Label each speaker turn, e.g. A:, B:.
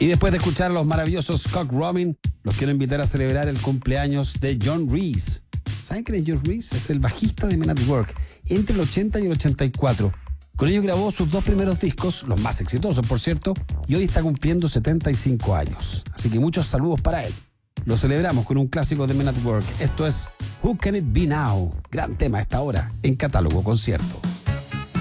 A: Y después de escuchar a los maravillosos Cock Robin, los quiero invitar a celebrar el cumpleaños de John Reese. ¿Saben quién es John Reese? Es el bajista de Men at Work, entre el 80 y el 84. Con ello grabó sus 2 primeros discos, los más exitosos, por cierto, y hoy está cumpliendo 75 años. Así que muchos saludos para él. Lo celebramos con un clásico de Men at Work. Esto es Who Can It Be Now? Gran tema a esta hora en Catálogo Concierto.